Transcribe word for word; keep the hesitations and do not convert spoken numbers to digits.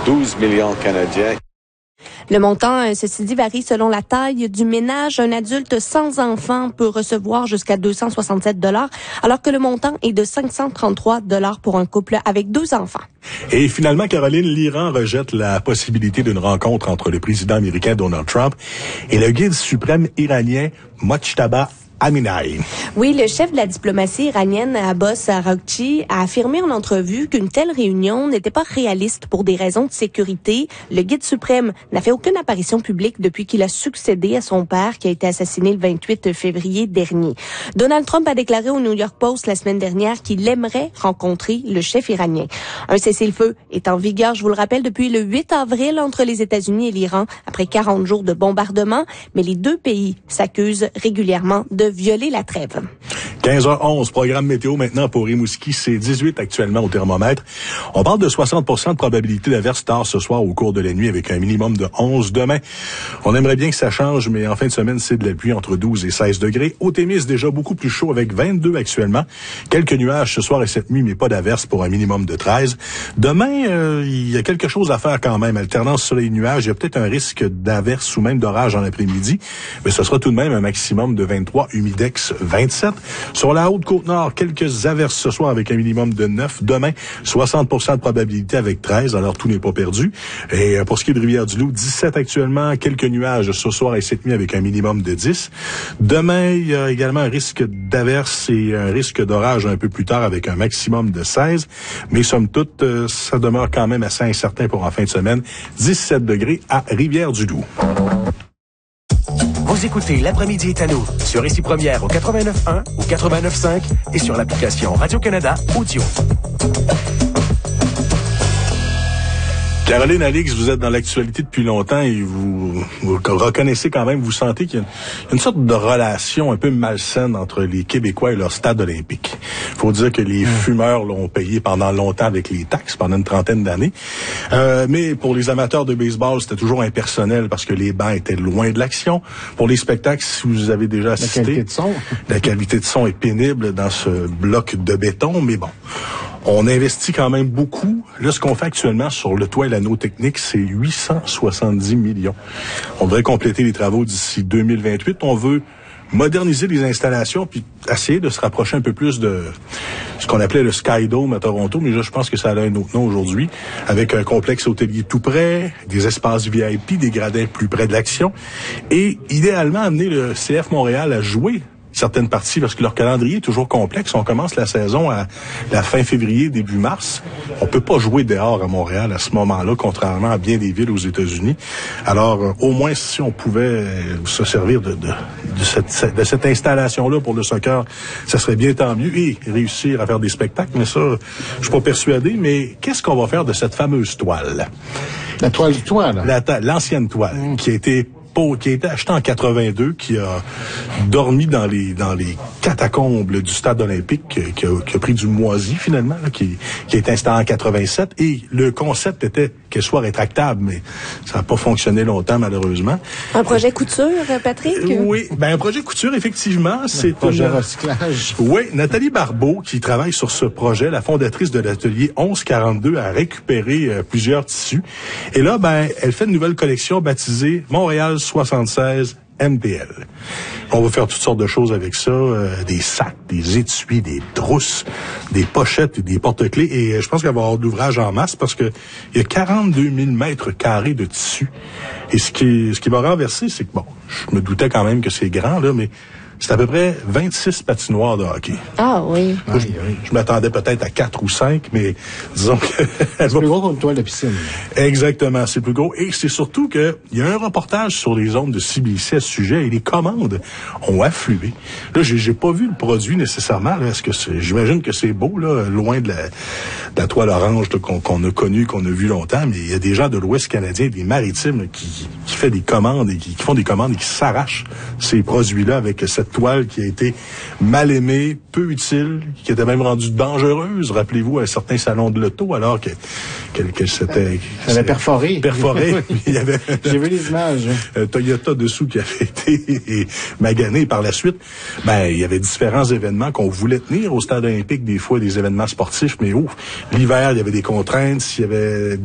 douze millions de Canadiens. Le montant, ceci dit, varie selon la taille du ménage. Un adulte sans enfant peut recevoir jusqu'à deux cent soixante-sept dollars, alors que le montant est de cinq cent trente-trois dollars pour un couple avec deux enfants. Et finalement, Caroline, l'Iran rejette la possibilité d'une rencontre entre le président américain Donald Trump et le guide suprême iranien Mojtaba Aminai. Oui, le chef de la diplomatie iranienne, Abbas Araghchi, a affirmé en entrevue qu'une telle réunion n'était pas réaliste pour des raisons de sécurité. Le guide suprême n'a fait aucune apparition publique depuis qu'il a succédé à son père qui a été assassiné le vingt-huit février dernier. Donald Trump a déclaré au New York Post la semaine dernière qu'il aimerait rencontrer le chef iranien. Un cessez-le-feu est en vigueur, je vous le rappelle, depuis le huit avril entre les États-Unis et l'Iran, après quarante jours de bombardement, mais les deux pays s'accusent régulièrement de violer la trêve. quinze heures onze, programme météo maintenant pour Rimouski, c'est dix-huit actuellement au thermomètre. On parle de soixante pour cent de probabilité d'averse tard ce soir au cours de la nuit avec un minimum de onze demain. On aimerait bien que ça change, mais en fin de semaine, c'est de la pluie entre douze et seize degrés. Au Témis, déjà beaucoup plus chaud avec vingt-deux actuellement. Quelques nuages ce soir et cette nuit, mais pas d'averse pour un minimum de treize. Demain, euh, il y a quelque chose à faire quand même. Alternance soleil-nuage, il y a peut-être un risque d'averse ou même d'orage en après-midi, mais ce sera tout de même un maximum de vingt-trois, humidex vingt-sept. Sur la Haute-Côte-Nord, quelques averses ce soir avec un minimum de neuf. Demain, soixante pour cent de probabilité avec treize, alors tout n'est pas perdu. Et pour ce qui est de Rivière-du-Loup, dix-sept actuellement, quelques nuages ce soir et cette nuit avec un minimum de dix. Demain, il y a également un risque d'averse et un risque d'orage un peu plus tard avec un maximum de seize. Mais somme toute, ça demeure quand même assez incertain pour en fin de semaine. dix-sept degrés à Rivière-du-Loup. Vous écoutez L'après-midi est à nous sur Ici Première au quatre-vingt-neuf point un ou quatre-vingt-neuf point cinq et sur l'application Radio-Canada Audio. Caroline, Alix, vous êtes dans l'actualité depuis longtemps et vous, vous reconnaissez quand même, vous sentez qu'il y a une, une sorte de relation un peu malsaine entre les Québécois et leur stade olympique. Il faut dire que les mmh. fumeurs l'ont payé pendant longtemps avec les taxes, pendant une trentaine d'années. Euh, mais pour les amateurs de baseball, c'était toujours impersonnel parce que les bancs étaient loin de l'action. Pour les spectacles, si vous avez déjà assisté... La qualité de son. La qualité de son est pénible dans ce bloc de béton, mais bon... On investit quand même beaucoup. Là, ce qu'on fait actuellement sur le toit et l'anneau technique, c'est huit cent soixante-dix millions. On devrait compléter les travaux d'ici deux mille vingt-huit. On veut moderniser les installations puis essayer de se rapprocher un peu plus de ce qu'on appelait le Sky Dome à Toronto, mais là, je pense que ça a un autre nom aujourd'hui, avec un complexe hôtelier tout près, des espaces V I P, des gradins plus près de l'action, et idéalement amener le C F Montréal à jouer certaines parties, parce que leur calendrier est toujours complexe. On commence la saison à la fin février, début mars. On peut pas jouer dehors à Montréal à ce moment-là, contrairement à bien des villes aux États-Unis. Alors, euh, au moins, si on pouvait euh, se servir de, de, de, cette, de cette installation-là pour le soccer, ça serait bien tant mieux. Et réussir à faire des spectacles, mais ça, je suis pas persuadé. Mais qu'est-ce qu'on va faire de cette fameuse toile? La toile du toit, là? La, l'ancienne toile, mmh. qui a été qui a été acheté en quatre-vingt-deux, qui a dormi dans les dans les catacombes du stade olympique, qui a, qui a pris du moisi finalement, là, qui, qui a été installé en quatre-vingt-sept. Et le concept était qu'elle soit rétractable, mais ça n'a pas fonctionné longtemps malheureusement. Un projet couture, Patrick? Euh, oui, ben un projet couture, effectivement. C'est un projet une... recyclage. Oui, Nathalie Barbeau, qui travaille sur ce projet, la fondatrice de l'atelier onze quarante-deux, a récupéré euh, plusieurs tissus. Et là, ben, elle fait une nouvelle collection baptisée Montréal soixante-seize M P L. On va faire toutes sortes de choses avec ça, euh, des sacs, des étuis, des trousses, des pochettes et des porte-clés. Et euh, je pense qu'il va y avoir d'ouvrage en masse parce que il y a quarante-deux mille mètres carrés de tissu. Et ce qui, ce qui m'a renversé, c'est que bon, je me doutais quand même que c'est grand, là, mais c'est à peu près vingt-six patinoires de hockey. Ah oui. Là, je, je m'attendais peut-être à quatre ou cinq, mais disons que... C'est plus gros qu'une toile de piscine. Exactement, c'est plus gros. Et c'est surtout que il y a un reportage sur les ondes de C B C à ce sujet et les commandes ont afflué. Là, j'ai, j'ai pas vu le produit nécessairement. Là, est-ce que c'est, j'imagine que c'est beau, là, loin de la, de la toile orange là, qu'on, qu'on a connue, qu'on a vu longtemps, mais il y a des gens de l'Ouest canadien, des maritimes, là, qui, qui fait des commandes et qui, qui font des commandes et qui s'arrachent ces produits-là avec cette toile qui a été mal aimée, peu utile, qui était même rendue dangereuse. Rappelez-vous, à un certain salon de l'auto, alors que, que, que c'était... Ça avait perforé. Perforé. Il y avait... J'ai vu les images. Un Toyota dessous qui avait été magané par la suite. Ben, il y avait différents événements qu'on voulait tenir au stade olympique, des fois des événements sportifs, mais ouf, l'hiver, il y avait des contraintes, s'il y avait